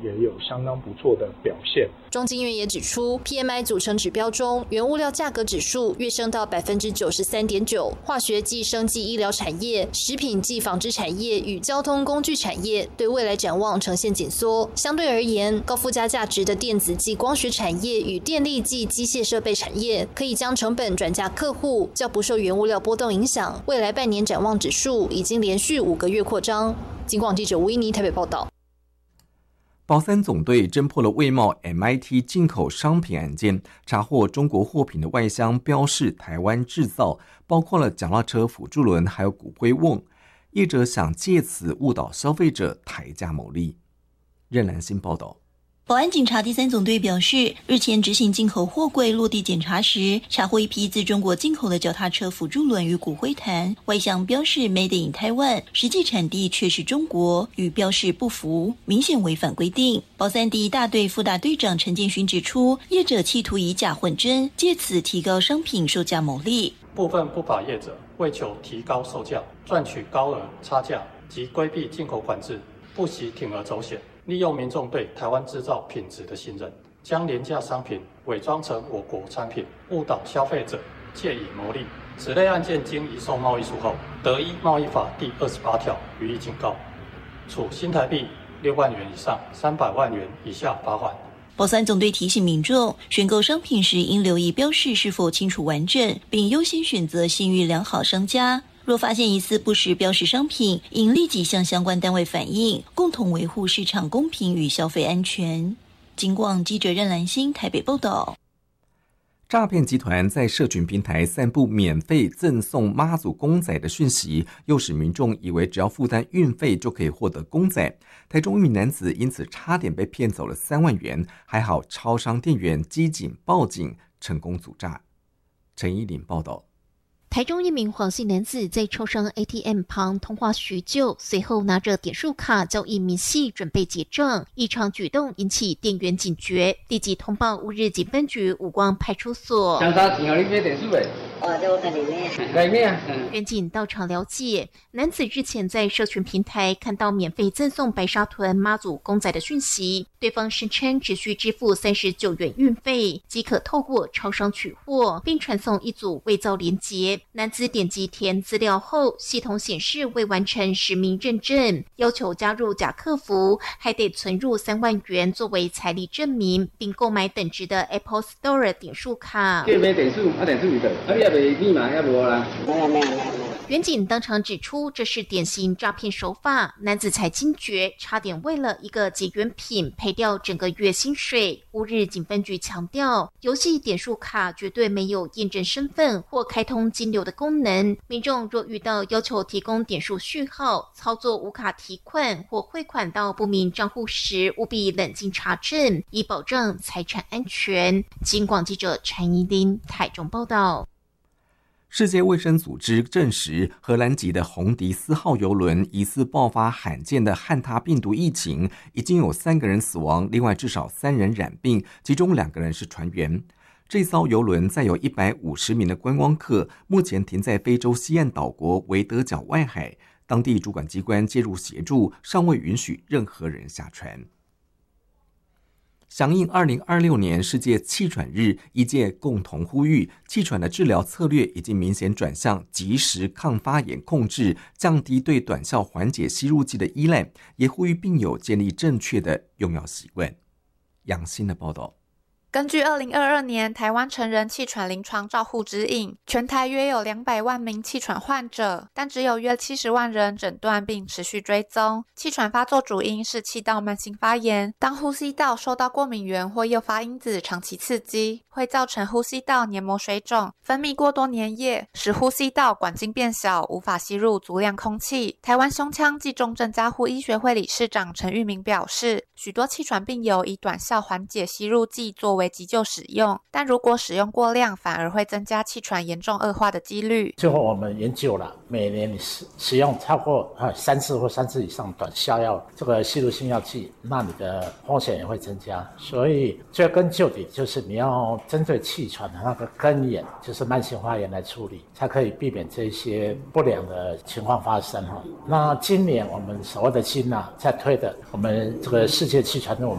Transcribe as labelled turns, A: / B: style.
A: 也有相当不错的表现。
B: 中经院也指出 ，PMI 组成指标中，原物料价格指数跃升到93.9%，化学暨生技医疗产业、食品暨纺织产业与交通工具产业对未来展望呈现紧缩。相对而言，高附加价值的电子暨光学产业与电力暨机械设备产业，可以将成本转嫁客户，较不受原物料波动影响。未来半年展望指数已经连续5个月扩张。警广记者吴依妮台北报道。
C: 保三总队侦破了味茂 MIT 进口商品案件，查获中国货品的外箱标示台湾制造，包括了脚踏车辅助轮还有骨灰瓮，业者想借此误导消费者抬价牟利。任兰新报道。
D: 保安警察第3总队表示，日前执行进口货柜落地检查时，查获一批自中国进口的脚踏车辅助轮与骨灰坛，外箱标示 Made in Taiwan， 实际产地却是中国，与标示不符，明显违反规定。保三第1大队副大队长陈建勋指出，业者企图以假混真，借此提高商品售价牟利。
E: 部分不法业者为求提高售价，赚取高额差价及规避进口管制，不惜铤而走险，利用民众对台湾制造品质的信任，将廉价商品伪装成我国产品，误导消费者，借以牟利。此类案件经移送贸易署后，得依贸易法第28条予以警告，处新台币6万元以上300万元以下罚款。
D: 保三总队提醒民众，选购商品时应留意标示是否清楚完整，并优先选择信誉良好商家。若发现疑似不实标示商品，应立即向相关单位反映，共同维护市场公平与消费安全。警广记者任兰心台北报道。
C: 诈骗集团在社群平台散布免费赠送妈祖公仔的讯息，诱使民众以为只要负担运费就可以获得公仔。台中一名男子因此差点被骗走了3万元，还好超商店员机警报警，成功阻诈。陈依林报道。
F: 台中一名黄姓男子在超商 ATM 旁通话许久，随后拿着点数卡交易明细准备结账，异常举动引起店员警觉，立即通报乌日警分局五光派出所。员警到场了解，男子日前在社群平台看到免费赠送白沙屯妈祖公仔的讯息，对方声称只需支付39元运费，即可透过超商取货，并传送一组伪造连结。男子点击填资料后，系统显示未完成实名认证，要求加入假客服，还得存入3万元作为财力证明，并购买等值的 Apple Store 点数卡。员警当场指出，这是典型诈骗手法，男子才惊觉，差点为了一个结缘品赔掉整个月薪水。乌日警分局强调，游戏点数卡绝对没有验证身份或开通金流的功能，民众若遇到要求提供点数序号、操作无卡提款或汇款到不明账户时，务必冷静查证，以保障财产安全。警广记者陈怡琳台中报道。
C: 世界卫生组织证实，荷兰籍的红迪斯号邮轮疑似爆发罕见的汉他病毒疫情，已经有3个人死亡，另外至少3人染病，其中2个人是船员。这艘邮轮载有150名的观光客，目前停在非洲西岸岛国维德角外海，当地主管机关介入协助，尚未允许任何人下船。响应2026年世界气喘日，医界共同呼吁，气喘的治疗策略已经明显转向及时抗发炎控制，降低对短效缓解吸入剂的依赖，也呼吁病友建立正确的用药习惯。杨欣的报道。
G: 根据2022年台湾成人气喘临床照护指引，全台约有200万名气喘患者，但只有约70万人诊断并持续追踪。气喘发作主因是气道慢性发炎，当呼吸道受到过敏原或诱发因子长期刺激，会造成呼吸道黏膜水肿，分泌过多粘液，使呼吸道管径变小，无法吸入足量空气。台湾胸腔暨重症加护医学会理事长陈玉明表示，许多气喘病友以短效缓解吸入剂作为急救使用，但如果使用过量，反而会增加气喘严重恶化的几率。
H: 最后我们研究了，每年使用超过3次或3次以上短效药这个吸入性药剂，那你的风险也会增加。所以追根究底，就是你要针对气喘的那个根源，就是慢性发炎来处理，才可以避免这些不良的情况发生。那今年我们所谓的在推的我们这个世界气喘日，